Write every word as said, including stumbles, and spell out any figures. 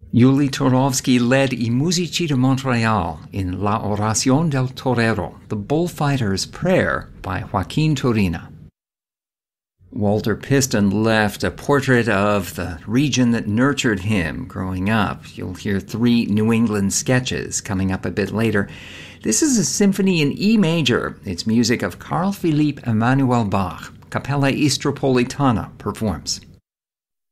Yuli Turovsky led I Musici de Montreal in La Oración del Torero, the Bullfighter's Prayer by Joaquin Turina. Walter Piston left a portrait of the region that nurtured him growing up. You'll hear three New England sketches coming up a bit later. This is a symphony in E major. It's music of Carl Philipp Emanuel Bach. Capella Istropolitana performs.